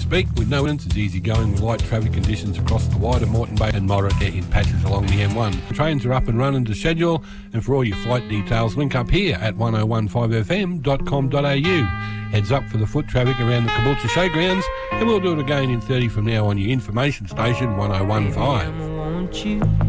speak, with no incidents. It's easy going with light traffic conditions across the wider Moreton Bay and moderate in patches along the M1. The trains are up and running to schedule, and for all your flight details, link up here at 1015fm.com.au. Heads up for the foot traffic around the Caboolture Showgrounds, and we'll do it again in 30 from now on your information station 1015.